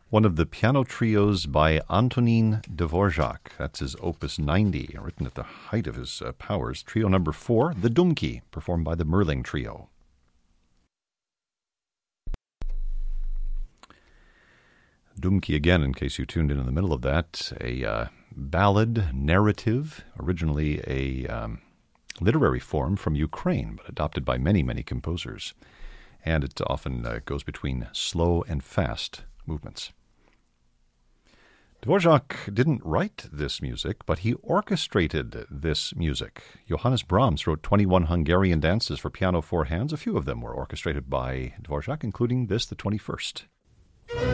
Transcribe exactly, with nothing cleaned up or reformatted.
one of the piano trios by Antonin Dvorak. That's his Opus ninety, written at the height of his uh, powers. Trio number four, The Dumki, performed by the Merling Trio. Dumki, again, in case you tuned in in the middle of that, a uh, ballad narrative, originally a um, literary form from Ukraine, but adopted by many, many composers. And it often uh, goes between slow and fast movements. Dvorak didn't write this music, but he orchestrated this music. Johannes Brahms wrote twenty-one Hungarian dances for piano four hands. A few of them were orchestrated by Dvorak, including this, the twenty-first.